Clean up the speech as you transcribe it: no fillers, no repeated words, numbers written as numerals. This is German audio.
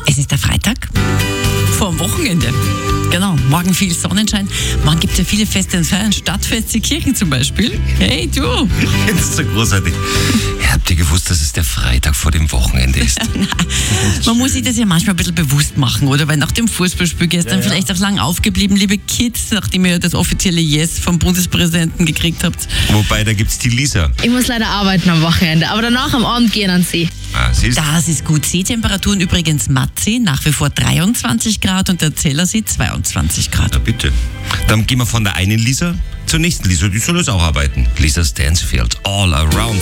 Es ist der Freitag vor dem Wochenende. Genau, morgen viel Sonnenschein. Morgen gibt es ja viele Feste und Feiern, Stadtfeste, Kirchen zum Beispiel. Hey, du! Das ist so großartig. Habt ihr gewusst, dass es der Freitag vor dem Wochenende ist? Man muss sich das ja manchmal ein bisschen bewusst machen, oder? Weil nach dem Fußballspiel gestern vielleicht auch lang aufgeblieben, liebe Kids, nachdem ihr das offizielle Yes vom Bundespräsidenten gekriegt habt. Wobei, da gibt's die Lisa. Ich muss leider arbeiten am Wochenende, aber danach am Abend gehen an See. Siehst? Das ist gut. Seetemperaturen übrigens Mattsee, nach wie vor 23 Grad und der Zellersee 22 Grad. Na bitte. Dann gehen wir von der einen Lisa zur nächsten Lisa. Die soll jetzt auch arbeiten. Lisa Stansfield, All Around.